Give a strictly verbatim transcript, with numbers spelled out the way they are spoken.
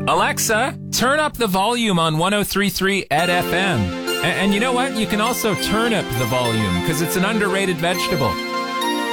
Alexa, turn up the volume on one oh three point three Ed F M. And, and you know what? You can also turnip the volume because it's an underrated vegetable.